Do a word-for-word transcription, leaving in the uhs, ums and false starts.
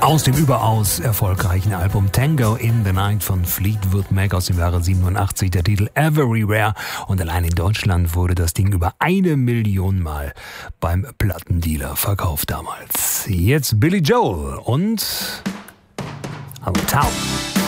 Aus dem überaus erfolgreichen Album Tango in the Night von Fleetwood Mac aus dem Jahre siebenundachtzig, der Titel Everywhere. Und allein in Deutschland wurde das Ding über eine Million Mal beim Plattendealer verkauft damals. Jetzt Billy Joel und Old Town.